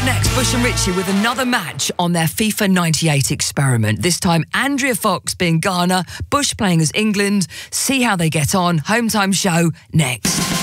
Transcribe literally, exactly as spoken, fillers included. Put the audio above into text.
next, Bush and Richie with another match on their FIFA ninety-eight experiment. This time, Andrea Fox being Ghana, Bush playing as England. See how they get on. Home time show next.